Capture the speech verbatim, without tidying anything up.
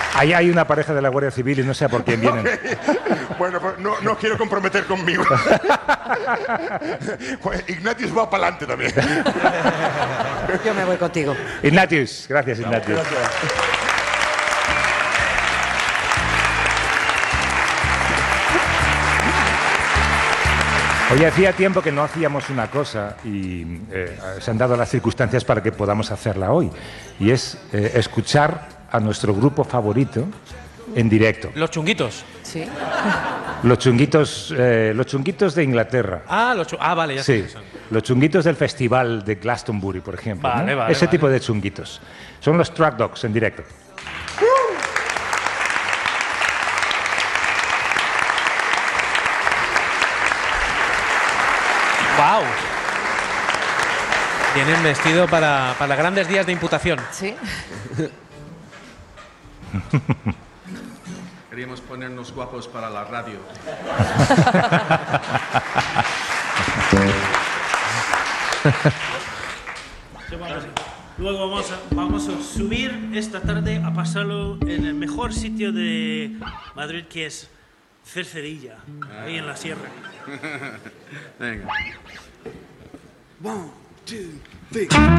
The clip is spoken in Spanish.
Ahí hay una pareja de la Guardia Civil y no sé a por quién vienen. Okay. Bueno, pues no, no os quiero comprometer conmigo. Pues Ignatius va para adelante también. Yo me voy contigo. Ignatius, gracias Ignatius. Gracias. Oye, hacía tiempo que no hacíamos una cosa y eh, se han dado las circunstancias para que podamos hacerla hoy. Y es eh, escuchar a nuestro grupo favorito en directo. Los chunguitos. Sí. Los chunguitos, eh, los chunguitos de Inglaterra. Ah, los chu- ah, vale, ya Sí, sé. Son. los chunguitos del festival de Glastonbury, por ejemplo. Vale, ¿no? vale, Ese vale. tipo de chunguitos. Son los Truck Dogs en directo. ¡Wow! Tienen vestido para, para grandes días de imputación. Sí. Queríamos ponernos guapos para la radio. Luego vamos a, vamos a subir esta tarde a pasarlo en el mejor sitio de Madrid, que es Cercedilla, ahí en la sierra. Venga. One, two, three.